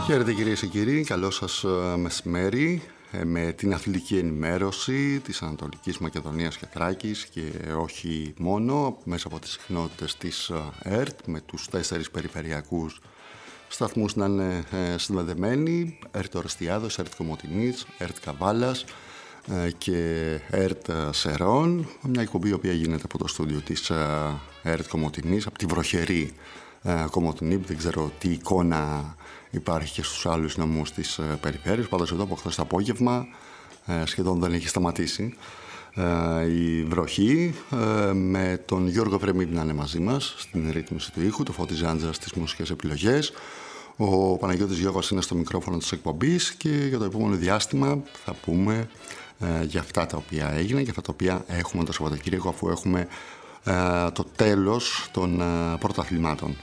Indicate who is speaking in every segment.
Speaker 1: Χαίρετε κυρίες και κύριοι, καλό σας μεσημέρι με την αθλητική ενημέρωση της Ανατολικής Μακεδονίας και Θράκης και όχι μόνο μέσα από τις συχνότητες της ΕΡΤ με τους 4 περιφερειακούς σταθμούς να είναι συνδεδεμένοι, ΕΡΤ Ορεστιάδος, ΕΡΤ Κομοτηνής, ΕΡΤ Καβάλας και ΕΡΤ Σερών, μια εκπομπή η οποία γίνεται από το στούντιο της ΕΡΤ Κομοτηνής, από τη βροχερή Κομοτηνή, δεν ξέρω τι εικόνα υπάρχει και στους άλλους νομούς της περιφέρειας. Πάντως εδώ από χθες το απόγευμα σχεδόν δεν έχει σταματήσει η βροχή, με τον Γιώργο Βρεμίδη να είναι μαζί μας στην ρύθμιση του ήχου, το Φώτη Ζάντζα στις μουσικές επιλογές. Ο Παναγιώτης Γιώργος είναι στο μικρόφωνο της εκπομπής και για το επόμενο διάστημα θα πούμε για αυτά τα οποία έγιναν και αυτά τα οποία έχουμε το Σαββατοκύριακο, αφού έχουμε το τέλος των πρωταθλημάτων.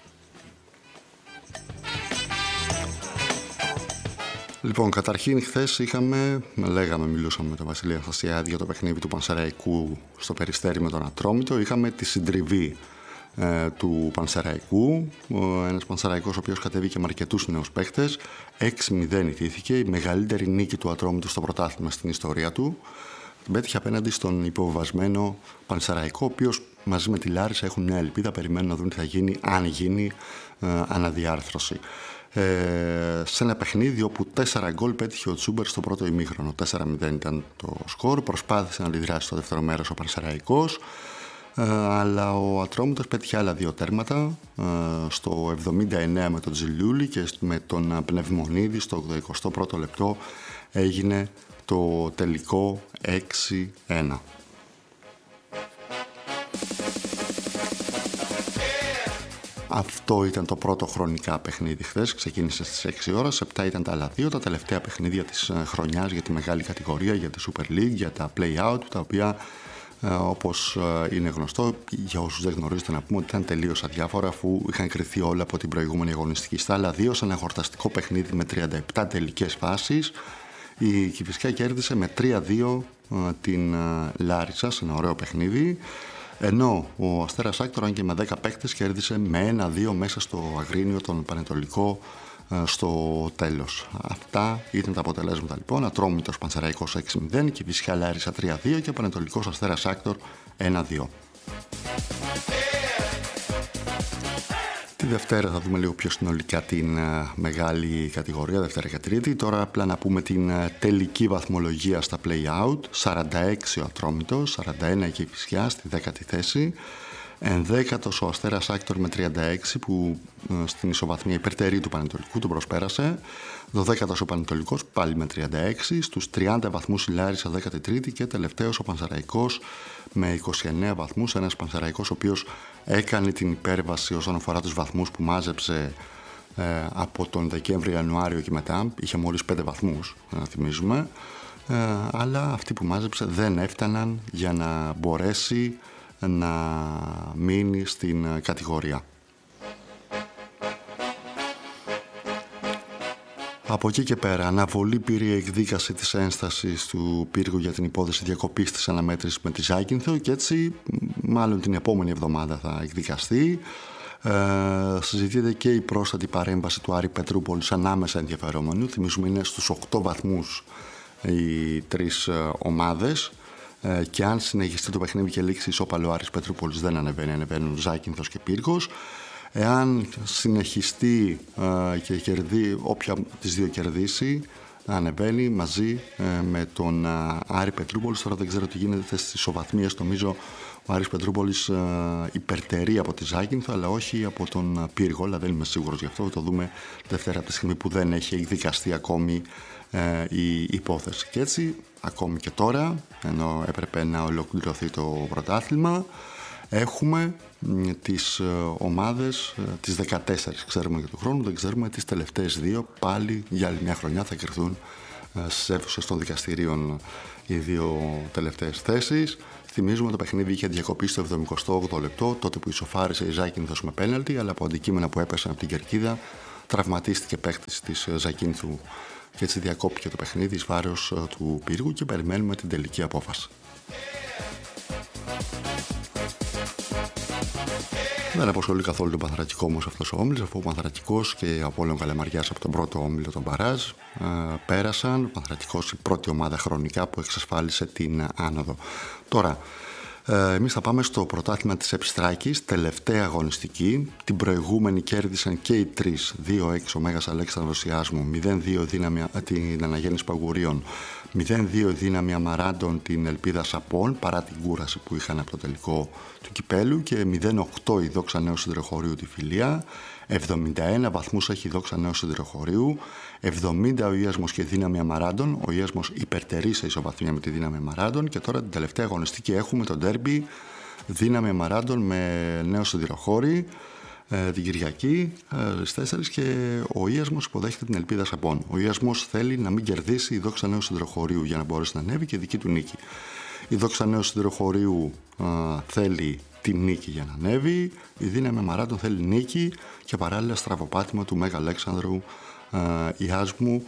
Speaker 1: Λοιπόν, καταρχήν χθες μιλούσαμε με τον Βασίλη Αθασιάδη για το παιχνίδι του Πανσεραϊκού στο Περιστέρι με τον Ατρόμητο. Είχαμε τη συντριβή του Πανσεραϊκού, ένας Πανσεραϊκός ο οποίος κατέβηκε με αρκετούς νέους παίχτες. 6-0 ητήθηκε, η μεγαλύτερη νίκη του Ατρόμητου στο πρωτάθλημα στην ιστορία του. Πέτυχε απέναντι στον υποβιβασμένο Πανσεραϊκό, ο οποίος μαζί με τη Λάρισα έχουν μια ελπίδα, περιμένουν να δουν τι θα γίνει, αν γίνει αναδιάρθρωση. Σε ένα παιχνίδι όπου 4 γκολ πέτυχε ο Τσούμπερ στο πρώτο ημίχρονο. 4-0 ήταν το σκορ, προσπάθησε να αντιδράσει στο δεύτερο μέρος ο Πανσεραϊκός, αλλά ο Ατρόμητος πέτυχε άλλα 2 τέρματα, στο 79 με τον Τζιλιούλη και με τον Πνευμονίδη στο 21ο λεπτό έγινε το τελικό 6-1. Αυτό ήταν το πρώτο χρονικά παιχνίδι χθες, ξεκίνησε στις 6 ώρα, σε 7 ήταν τα άλλα 2, τα τελευταία παιχνίδια της χρονιάς για τη μεγάλη κατηγορία, για τη Super League, για τα Play-Out, τα οποία όπως είναι γνωστό, για όσους δεν γνωρίζετε να πούμε ότι ήταν τελείως αδιάφορα, αφού είχαν κριθεί όλα από την προηγούμενη αγωνιστική. Στα άλλα 2, σε ένα χορταστικό παιχνίδι με 37 τελικές φάσεις, η Κηφισιά κέρδισε με 3-2 την Λάρισα σε ένα ωραίο παιχνίδι, ενώ ο Αστέρας Άκτορ, αν και με 10 παίκτες, κέρδισε με 1-2 μέσα στο Αγρίνιο τον Πανετολικό στο τέλος. Αυτά ήταν τα αποτελέσματα λοιπόν. Ατρόμητος Πανσεραϊκός 6-0, Κηφισιά Λάρισα 3-2 και Πανετολικός Αστέρας Άκτορ 1-2. Τη Δευτέρα θα δούμε λίγο πιο συνολικά την μεγάλη κατηγορία, Δευτέρα και Τρίτη. Τώρα απλά να πούμε την τελική βαθμολογία στα Play-Out. 46 ο Ατρόμητος, 41 η Κηφισιά στη 10η θέση. 11ος ο Αστέρας Άκτορ με 36 που στην ισοβαθμία υπερτερή του Πανετολικού τον προσπέρασε. 12ος ο Πανετολικός πάλι με 36. Στους 30 βαθμούς η Λάρισα 13η και τελευταίος ο Πανσεραϊκός με 29 βαθμούς. Ένας Πανσεραϊκός ο οποίος έκανε την υπέρβαση όσον αφορά τους βαθμούς που μάζεψε από τον Δεκέμβριο-Ιανουάριο και μετά. Είχε μόλις 5 βαθμούς, να θυμίζουμε. Αλλά αυτοί που μάζεψε δεν έφταναν για να μπορέσει να μείνει στην κατηγορία. Από εκεί και πέρα, αναβολή πήρε η εκδίκαση της ένστασης του Πύργου για την υπόθεση διακοπής της αναμέτρησης με τη Ζάκυνθο και έτσι μάλλον την επόμενη εβδομάδα θα εκδικαστεί. Συζητείται και η πρόσθετη παρέμβαση του Άρη Πετρούπολης ανάμεσα ενδιαφερόμενου. Θυμίζουμε είναι στους 8 βαθμούς οι 3 ομάδες. Και αν συνεχιστεί το παιχνίδι και λήξει ισόπαλο, Άρης Πετρούπολης δεν ανεβαίνουν Ζάκυνθος και Πύργος. Εάν συνεχιστεί και όποια τις δύο κερδίσει, ανεβαίνει μαζί με τον Άρη Πετρούπολης. Τώρα δεν ξέρω τι γίνεται στις ισοβαθμίες, νομίζω ο Άρης Πετρούπολης υπερτερεί από τη Ζάκυνθο, αλλά όχι από τον Πύργο, αλλά δεν είμαι σίγουρος γι' αυτό. Το δούμε Δευτέρα από τη στιγμή που δεν έχει εκδικαστεί ακόμη η υπόθεση. Και έτσι, ακόμη και τώρα, ενώ έπρεπε να ολοκληρωθεί το πρωτάθλημα, έχουμε τις ομάδες, τις 14 ξέρουμε για τον χρόνο, δεν ξέρουμε τις τελευταίες 2, πάλι για άλλη μια χρονιά θα κρυθούν στις αίθουσες των δικαστηρίων οι 2 τελευταίες θέσεις. Θυμίζουμε το παιχνίδι είχε διακοπεί στο 78ο λεπτό, τότε που ισοφάρισε η Ζάκυνθος με πέναλτι, αλλά από αντικείμενα που έπεσαν από την κερκίδα τραυματίστηκε παίκτης της Ζακύνθου και έτσι διακόπηκε το παιχνίδι εις βάρος του Πύργου και περιμένουμε την τελική απόφαση. Δεν αποσχολεί καθόλου τον Πανθρακικό όμως αυτός ο όμιλος, αφού ο Πανθρακικός και ο Απόλλων Καλαμαριάς από τον πρώτο όμιλο, τον Μπαράζ, πέρασαν. Ο Πανθρακικός η πρώτη ομάδα χρονικά που εξασφάλισε την άνοδο. Τώρα, εμείς θα πάμε στο πρωτάθλημα της Επιστράκης, τελευταία αγωνιστική. Την προηγούμενη κέρδισαν και οι τρεις, 2-6 ο Μέγας Αλέξανδρος Ιάσμου, 0-2 την Αναγέννηση Παγουρίων, 0-2 η Δύναμη Αμαράντων την Ελπίδα Σαπών, παρά την κούραση που είχαν από το τελικό του κυπέλου, και 0-8 η Δόξα Νέου Συνδροχωρίου τη Φιλία. 71 βαθμούς έχει η Δόξα Νέου Συνδροχωρίου, 70 ο Ιάσμος και η Δύναμη Αμαράντων. Ο Ιάσμος υπερτερεί σε ισοβαθμία με τη Δύναμη Αμαράντων. Και τώρα την τελευταία αγωνιστική έχουμε το ντέρμπι Δύναμη Αμαράντων με Νέο Συνδροχώρη την Κυριακή στις 4, και ο Ιάσμος υποδέχεται την Ελπίδα Σαπών. Ο Ιάσμος θέλει να μην κερδίσει η Δόξα Νέου Συνδροχωρίου για να μπορέσει να ανέβει και δική του νίκη. Η Δόξα Νέου Συνδροχωρίου θέλει τη νίκη για να ανέβει, η Δύναμη Αμαράντων θέλει νίκη και παράλληλα στραβοπάτημα του Μέγα Αλέξανδρου Ιάσμου.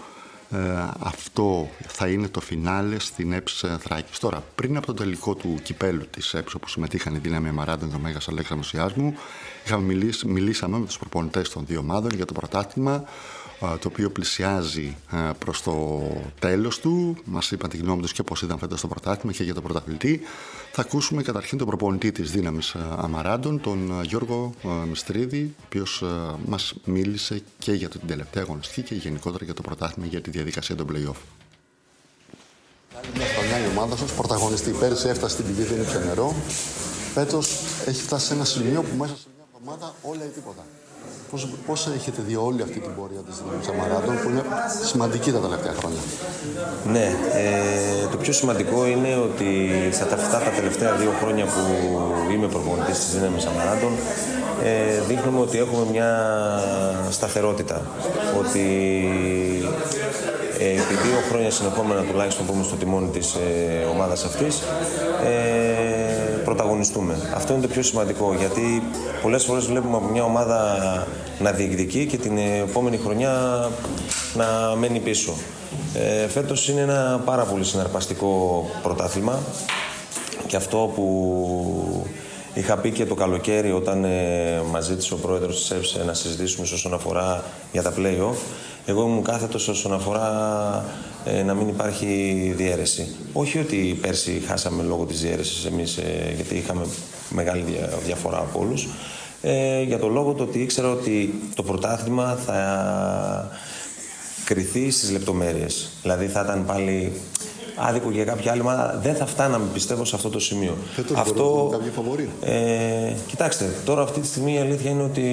Speaker 1: Αυτό θα είναι το φινάλε στην ΕΠΣ Θράκης. Τώρα, πριν από το τελικό του κυπέλου της ΕΠΣ, όπου συμμετείχαν η Δύναμη Αμαράντων και ο Μέγας Αλέξανδρος Ιάσμου, μιλήσαμε με τους προπονητές των δύο ομάδων για το πρωτάθλημα, το οποίο πλησιάζει προς το τέλος του. Μας είπαν τη γνώμη τους και πώς ήταν φέτος το πρωτάθλημα και για τον πρωταθλητή. Θα ακούσουμε καταρχήν τον προπονητή της Δύναμης Αμαράντων, τον Γιώργο Μιστρίδη, ο οποίος μας μίλησε και για την τελευταία αγωνιστική και γενικότερα για το πρωτάθλημα, για τη διαδικασία των play-off. Άλλη μια χρονιά η ομάδα σας πρωταγωνιστή. Πέρυσι έφτασε στην πηγή, δεν ήπια νερό. Φέτος έχει φτάσει σε ένα σημείο που μέσα σε μια εβδομάδα όλα ή τίποτα. Πώς έχετε δει όλη αυτή την πορεία της Δύναμης Αμαράντων, που είναι σημαντική τα τελευταία χρόνια?
Speaker 2: Ναι, το πιο σημαντικό είναι ότι αυτά τα τελευταία 2 χρόνια που είμαι προπονητής της Δύναμης Αμαράντων, δείχνουμε ότι έχουμε μια σταθερότητα. Ότι επί 2 χρόνια συνεχόμενα τουλάχιστον που είμαι στο τιμόνι της ομάδας αυτής, πρωταγωνιστούμε. Αυτό είναι το πιο σημαντικό, γιατί πολλές φορές βλέπουμε από μια ομάδα να διεκδικεί και την επόμενη χρονιά να μένει πίσω. Φέτος είναι ένα πάρα πολύ συναρπαστικό πρωτάθλημα, και αυτό που είχα πει και το καλοκαίρι όταν μας ζήτησε ο πρόεδρος της ΕΠΣ να συζητήσουμε όσον αφορά για τα play-off, εγώ ήμουν κάθετος όσον αφορά να μην υπάρχει διαίρεση. Όχι ότι πέρσι χάσαμε λόγω της διαίρεσης εμείς, γιατί είχαμε μεγάλη διαφορά από όλους, για το λόγο το ότι ήξερα ότι το πρωτάθλημα θα κριθεί στις λεπτομέρειες. Δηλαδή θα ήταν πάλι άδικο για κάποια άλλη ομάδα. Δεν θα φτάναμε, πιστεύω, σε αυτό το σημείο.
Speaker 1: Αυτό κάποια φαβορί.
Speaker 2: Κοιτάξτε, τώρα αυτή τη στιγμή η αλήθεια είναι ότι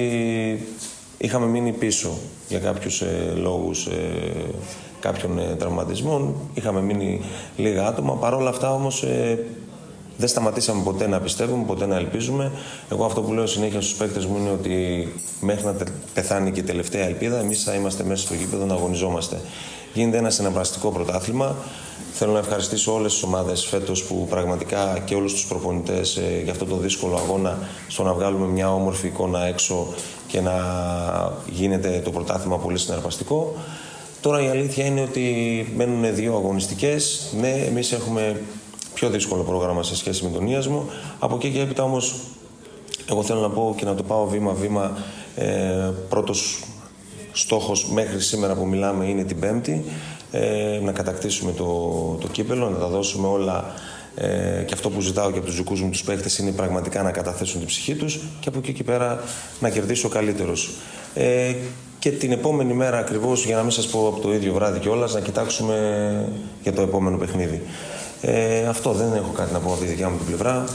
Speaker 2: είχαμε μείνει πίσω για κάποιους λόγους κάποιων τραυματισμών. Είχαμε μείνει λίγα άτομα. Παρ' όλα αυτά όμως δεν σταματήσαμε ποτέ να πιστεύουμε, ποτέ να ελπίζουμε. Εγώ αυτό που λέω συνέχεια στους παίκτες μου είναι ότι μέχρι να πεθάνει και η τελευταία ελπίδα, εμείς θα είμαστε μέσα στο γήπεδο να αγωνιζόμαστε. Γίνεται ένα συναρπαστικό πρωτάθλημα. Θέλω να ευχαριστήσω όλες τις ομάδες φέτος που πραγματικά και όλους τους προπονητές για αυτό το δύσκολο αγώνα, στο να βγάλουμε μια όμορφη εικόνα έξω και να γίνεται το πρωτάθλημα πολύ συναρπαστικό. Τώρα η αλήθεια είναι ότι μένουν 2 αγωνιστικές. Ναι, εμείς έχουμε πιο δύσκολο πρόγραμμα σε σχέση με τον Ιάσμο. Από εκεί και έπειτα όμως, εγώ θέλω να πω και να το πάω βήμα-βήμα. Πρώτος στόχος μέχρι σήμερα που μιλάμε είναι την Πέμπτη. Να κατακτήσουμε το κύπελο, να τα δώσουμε όλα. Και αυτό που ζητάω και από τους δικούς μου τους παίκτες είναι πραγματικά να καταθέσουν την ψυχή τους και από εκεί και πέρα να κερδίσει ο καλύτερος. Και την επόμενη μέρα ακριβώς, για να μην σας πω από το ίδιο βράδυ κιόλας, να κοιτάξουμε για το επόμενο παιχνίδι. Αυτό, δεν έχω κάτι να πω από τη δικιά μου την πλευρά.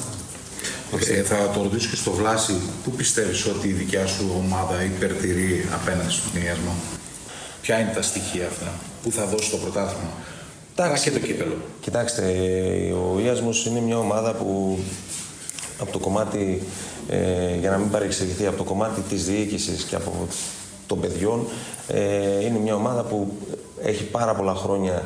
Speaker 3: Θα το ρωτήσω και στο Βλάση, πού πιστεύεις ότι η δικιά σου ομάδα υπερτηρεί απέναντι στον Ιάσμο? Ποια είναι τα στοιχεία αυτά που θα δώσει το πρωτάθλημα, αλλά και το κύπελο?
Speaker 2: Κοιτάξτε, ο Ιάσμος είναι μια ομάδα που από το κομμάτι, για να μην παρεξηγηθεί, από το κομμάτι της διοίκησης και από των παιδιών, είναι μια ομάδα που έχει πάρα πολλά χρόνια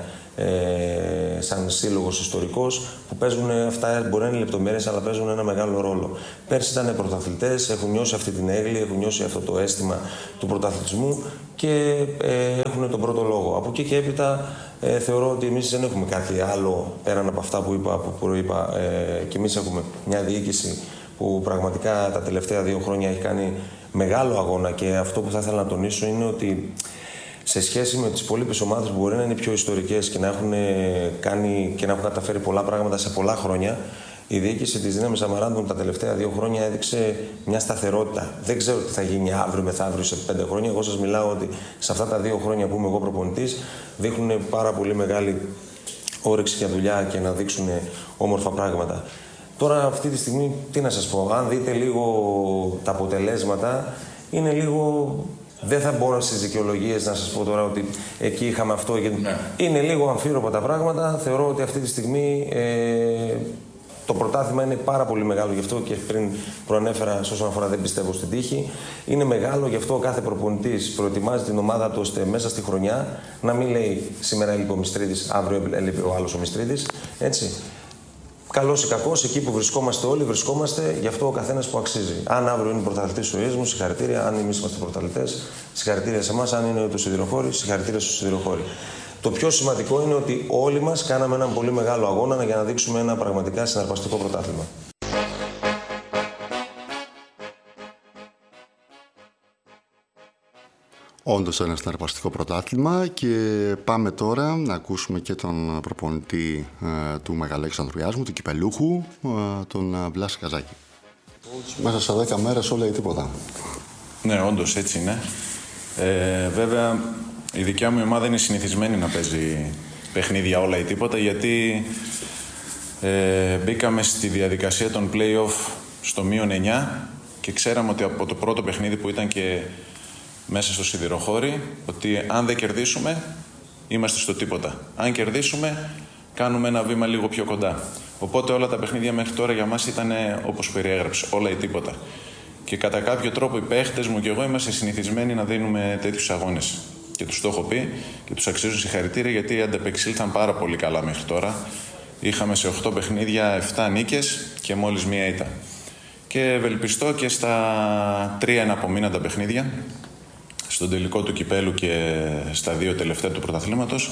Speaker 2: σαν σύλλογος ιστορικός, που παίζουν αυτά, μπορεί να είναι λεπτομέρειες, αλλά παίζουν ένα μεγάλο ρόλο. Πέρσι ήταν πρωταθλητές, έχουν νιώσει αυτή την έγκλη, έχουν νιώσει αυτό το αίσθημα του πρωταθλητισμού και έχουν τον πρώτο λόγο. Από εκεί και έπειτα θεωρώ ότι εμείς δεν έχουμε κάτι άλλο πέραν από αυτά που προείπα, και εμείς έχουμε μια διοίκηση που πραγματικά τα τελευταία 2 χρόνια έχει κάνει μεγάλο αγώνα, και αυτό που θα ήθελα να τονίσω είναι ότι σε σχέση με τις υπόλοιπες ομάδες που μπορεί να είναι πιο ιστορικές και να έχουν κάνει και να έχουν καταφέρει πολλά πράγματα σε πολλά χρόνια, η διοίκηση της Δύναμης Αμαράντων τα τελευταία 2 χρόνια έδειξε μια σταθερότητα. Δεν ξέρω τι θα γίνει αύριο, μεθαύριο, σε 5 χρόνια. Εγώ σας μιλάω ότι σε αυτά τα 2 χρόνια που είμαι εγώ προπονητής, δείχνουν πάρα πολύ μεγάλη όρεξη για δουλειά και να δείξουν όμορφα πράγματα. Τώρα, αυτή τη στιγμή, τι να σας πω, αν δείτε λίγο τα αποτελέσματα, είναι λίγο. Δεν θα μπορώ στις δικαιολογίες να σας πω τώρα ότι εκεί είχαμε αυτό. Ναι. Είναι λίγο αμφίροπα τα πράγματα. Θεωρώ ότι αυτή τη στιγμή το πρωτάθλημα είναι πάρα πολύ μεγάλο, γι' αυτό και πριν προανέφερα όσον αφορά δεν πιστεύω στην τύχη. Είναι μεγάλο, γι' αυτό ο κάθε προπονητής προετοιμάζει την ομάδα του ώστε μέσα στη χρονιά να μην λέει σήμερα έλειπε ο Μιστρίδης, αύριο έλειπε ο άλλος ο Μιστρίδης. Έτσι. Καλός ή κακός, εκεί που βρισκόμαστε όλοι, βρισκόμαστε γι' αυτό ο καθένας που αξίζει. Αν αύριο είναι πρωταθλητής ο Ίσμος, συγχαρητήρια. Αν εμείς είμαστε πρωταθλητές, συγχαρητήρια σε εμάς. Αν είναι το Σιδηροχώρι, συγχαρητήρια στο Σιδηροχώρι. Το πιο σημαντικό είναι ότι όλοι μας κάναμε έναν πολύ μεγάλο αγώνα για να δείξουμε ένα πραγματικά συναρπαστικό πρωτάθλημα.
Speaker 1: Όντως ένα συναρπαστικό πρωτάθλημα, και πάμε τώρα να ακούσουμε και τον προπονητή του Μεγαλέξανδρου Ιάσμου, του κυπελούχου, τον Βλάση Καζάκη. Μέσα σε 10 μέρες όλα ή τίποτα.
Speaker 4: Ναι, όντως έτσι είναι. Βέβαια, η δικιά μου ομάδα είναι συνηθισμένη να παίζει παιχνίδια όλα ή τίποτα, γιατί μπήκαμε στη διαδικασία των play-off στο -9 και ξέραμε ότι από το πρώτο παιχνίδι που ήταν και μέσα στο Σιδηροχώρι, ότι αν δεν κερδίσουμε, είμαστε στο τίποτα. Αν κερδίσουμε, κάνουμε ένα βήμα λίγο πιο κοντά. Οπότε όλα τα παιχνίδια μέχρι τώρα για μας ήταν όπως περιέγραψε, όλα ή τίποτα. Και κατά κάποιο τρόπο οι παίχτες μου και εγώ είμαστε συνηθισμένοι να δίνουμε τέτοιους αγώνες. Και τους το έχω πει και τους αξίζουν συγχαρητήρια, γιατί αντεπεξήλθαν πάρα πολύ καλά μέχρι τώρα. Είχαμε σε 8 παιχνίδια 7 νίκες και μόλις 1 ήττα. Και ευελπιστώ και στα 3 εναπομείναντα παιχνίδια, στον τελικό του κυπέλου και στα 2 τελευταία του πρωταθλήματος,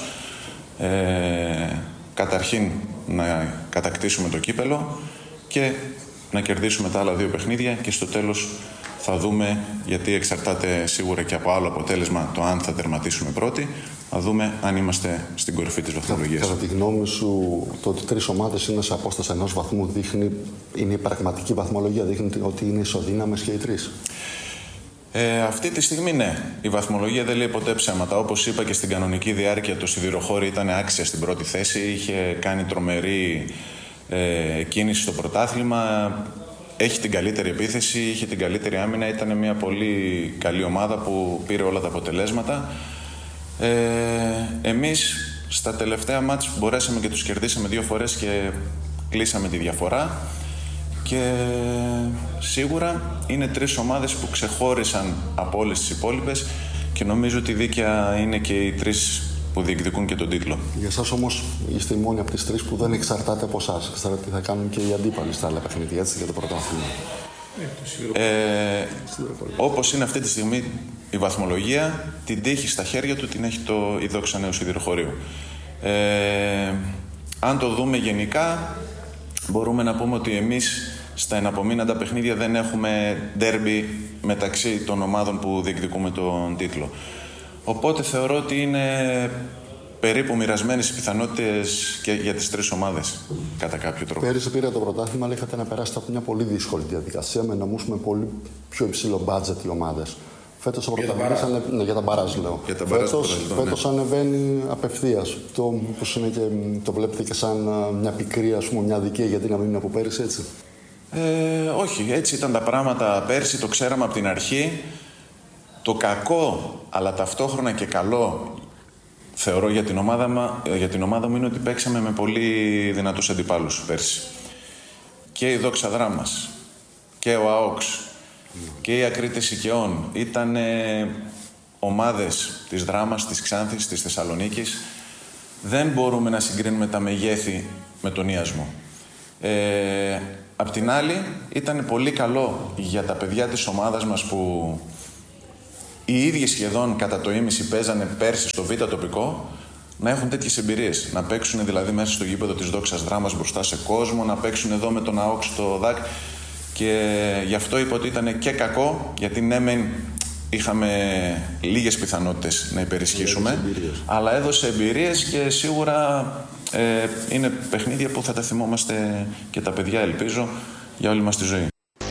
Speaker 4: καταρχήν να κατακτήσουμε το κύπελο και να κερδίσουμε τα άλλα 2 παιχνίδια, και στο τέλος θα δούμε, γιατί εξαρτάται σίγουρα και από άλλο αποτέλεσμα το αν θα τερματίσουμε πρώτοι, θα δούμε αν είμαστε στην κορυφή της βαθμολογίας.
Speaker 1: Κατά τη γνώμη σου, το ότι 3 ομάδες είναι σε απόσταση 1 βαθμού είναι η πραγματική βαθμολογία, δείχνει ότι είναι ισοδύναμες και οι 3?
Speaker 4: Αυτή τη στιγμή ναι. Η βαθμολογία δεν λέει ποτέ ψέματα. Όπως είπα και στην κανονική διάρκεια, το Σιδηροχώρι ήταν άξια στην πρώτη θέση. Είχε κάνει τρομερή κίνηση στο πρωτάθλημα. Έχει την καλύτερη επίθεση, είχε την καλύτερη άμυνα. Ήταν μια πολύ καλή ομάδα που πήρε όλα τα αποτελέσματα. Εμείς στα τελευταία μάτς μπορέσαμε και τους κερδίσαμε 2 φορές και κλείσαμε τη διαφορά. Και σίγουρα είναι 3 ομάδες που ξεχώρισαν από όλες τις υπόλοιπες, και νομίζω ότι δίκαια είναι και οι 3 που διεκδικούν και τον τίτλο. Για
Speaker 1: εσάς όμως είστε οι μόνοι από τις 3 που δεν εξαρτάται από εσάς. Ξέρετε τι θα κάνουν και οι αντίπαλοι στα άλλα παιχνίδια, έτσι, για το πρωτάθλημα.
Speaker 4: Όπως είναι αυτή τη στιγμή η βαθμολογία, την τύχη στα χέρια του την έχει η Δόξα Νέου Σιδηροχωρίου. Αν το δούμε γενικά, μπορούμε να πούμε ότι εμείς στα εναπομείναντα παιχνίδια δεν έχουμε ντέρμπι μεταξύ των ομάδων που διεκδικούμε τον τίτλο. Οπότε θεωρώ ότι είναι περίπου μοιρασμένες οι πιθανότητες και για τις 3 ομάδες, κατά κάποιο τρόπο.
Speaker 1: Πέρυσι πήρατε το πρωτάθλημα, αλλά είχατε να περάσετε από μια πολύ δύσκολη διαδικασία, με νομούς με πολύ πιο υψηλό μπάτζετ οι ομάδες. Φέτος ο πρωταθλητής για τα μπαράζ, λέω. Φέτος ανεβαίνει απευθείας. Το βλέπετε και σαν μια πικρία, ας πούμε, μια αδικία, γιατί να μην είναι από πέρυσι, έτσι?
Speaker 4: Όχι, έτσι ήταν τα πράγματα πέρσι, το ξέραμε από την αρχή. Το κακό, αλλά ταυτόχρονα και καλό, θεωρώ για την ομάδα μου, είναι ότι παίξαμε με πολύ δυνατούς αντιπάλους πέρσι. Και η Δόξα Δράμας και ο ΑΟΚΣ και η Ακρίτες Οικειών ήταν ομάδες της Δράμας, της Ξάνθης, της Θεσσαλονίκης. Δεν μπορούμε να συγκρίνουμε τα μεγέθη με τον Ιασμό. Απ' την άλλη, ήταν πολύ καλό για τα παιδιά της ομάδας μας που οι ίδιοι σχεδόν κατά το ίμιση παίζανε πέρσι στο Β' τοπικό, να έχουν τέτοιες εμπειρίες. Να παίξουν δηλαδή μέσα στο γήπεδο της Δόξας Δράμας μπροστά σε κόσμο, να παίξουν εδώ με τον ΑΟΚ στο ΔΑΚ. και γι' αυτό είπα ότι ήταν και κακό, γιατί ναι μεν είχαμε λίγες πιθανότητες να υπερισχύσουμε, αλλά έδωσε εμπειρίες και σίγουρα είναι παιχνίδια που θα τα θυμόμαστε και τα παιδιά, ελπίζω, για όλη μας τη ζωή.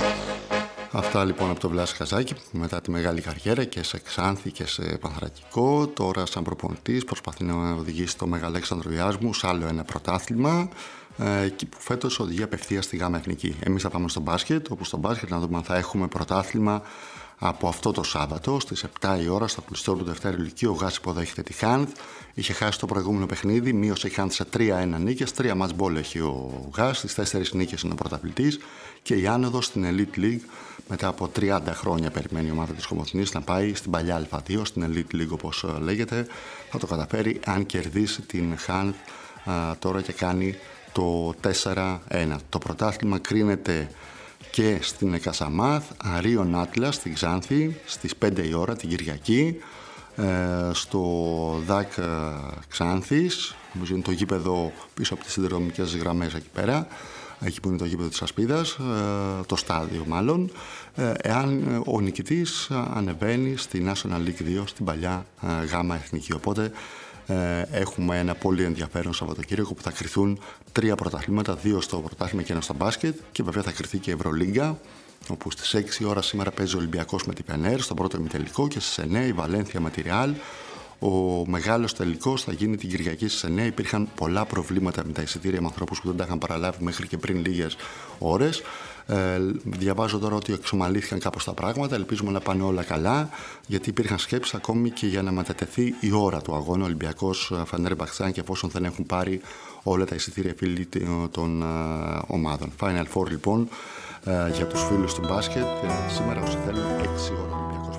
Speaker 1: Αυτά λοιπόν από τον Βλάση Καζάκη, μετά τη μεγάλη καριέρα και σε Ξάνθη και σε Πανθρακικό. Τώρα σαν προπονητής προσπαθεί να οδηγήσει το Μεγαλέξανδρο Ιάσμου σε άλλο ένα πρωτάθλημα, εκεί που φέτος οδηγεί απευθείας στη ΓΑΜΑ Εθνική. Εμείς θα πάμε στο μπάσκετ, όπου στο μπάσκετ να δούμε αν θα έχουμε πρωτάθλημα από αυτό το Σάββατο στις 7 η ώρα στο κλειστό του Δευτέρου Λυκείου. Ο Γάς υποδέχεται τη Χάνθ. Είχε χάσει το προηγούμενο παιχνίδι, μείωσε η Χάνθ σε 3-1 νίκες. 3 match ball έχει ο Γάς, στις 4 νίκες είναι ο πρωταθλητής. Και η άνοδος στην Elite League, μετά από 30 χρόνια περιμένει η ομάδα της Κομοθηνής να πάει στην παλιά Α2, στην Elite League όπως λέγεται. Θα το καταφέρει αν κερδίσει την Χάνθ τώρα και κάνει το 4-1. Το πρωτάθλημα κρίνεται και στην Εκασαμάθ, Αρίων Άτλας στην Ξάνθη στις 5 η ώρα την Κυριακή, στο ΔΑΚ Ξάνθης, νομίζω είναι το γήπεδο πίσω από τις συνδρομικές γραμμές εκεί πέρα, εκεί που είναι το γήπεδο της Ασπίδας, το στάδιο μάλλον, εάν ο νικητής ανεβαίνει στη National League 2 στην παλιά ΓΑΜΑ Εθνική. Οπότε έχουμε ένα πολύ ενδιαφέρον Σαββατοκύριακο που θα κρυθούν 3 πρωταθλήματα, 2 στο πρωτάθλημα και 1 στο μπάσκετ, και βέβαια θα κρυθεί και η Ευρωλίγκα, όπου στις 6 ώρα σήμερα παίζει ο Ολυμπιακός με την Πενέρ στο πρώτο ημιτελικό και στις 9 η Βαλένθια με τη Ρεάλ. Ο μεγάλος τελικός θα γίνει την Κυριακή στις 9. Υπήρχαν πολλά προβλήματα με τα εισιτήρια με ανθρώπους που δεν τα είχαν παραλάβει μέχρι και πριν λίγες ώρες. Διαβάζω τώρα ότι εξομαλύθηκαν κάπως τα πράγματα. Ελπίζουμε να πάνε όλα καλά, γιατί υπήρχαν σκέψεις ακόμη και για να μετατεθεί η ώρα του αγώνα Ολυμπιακός Φενέρμπαχτσε, και εφόσον δεν έχουν πάρει όλα τα εισιτήρια φίλοι των ομάδων. Final Four λοιπόν για τους φίλους του μπάσκετ σήμερα, όσοι θέλουν, 6 ώρα Ολυμπιακός